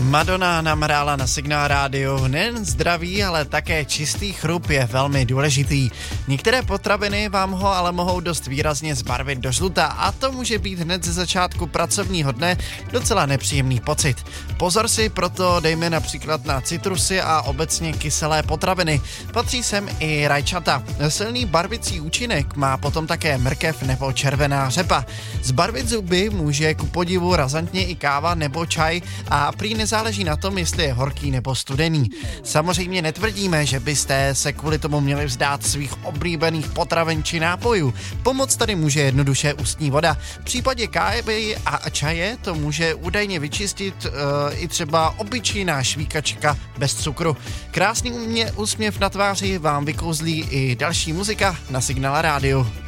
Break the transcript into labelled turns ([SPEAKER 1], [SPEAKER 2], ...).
[SPEAKER 1] Madonna nám hrála na Signál rádiu. Nejen zdravý, ale také čistý chrup je velmi důležitý. Některé potraviny vám ho ale mohou dost výrazně zbarvit do žluta a to může být hned ze začátku pracovního dne docela nepříjemný pocit. Pozor si proto dejme například na citrusy a obecně kyselé potraviny. Patří sem i rajčata. Silný barvicí účinek má potom také mrkev nebo červená řepa. Zbarvit zuby může ku podivu razantně i káva nebo čaj a prý nezáleží na tom, jestli je horký nebo studený. Samozřejmě netvrdíme, že byste se kvůli tomu měli vzdát svých oblíbených potravin či nápojů. Pomoc tady může jednoduše ústní voda. V případě kávy a čaje to může údajně vyčistit i třeba obyčejná švíkačka bez cukru. Krásný úsměv na tváři vám vykouzlí i další muzika na Signál rádiu.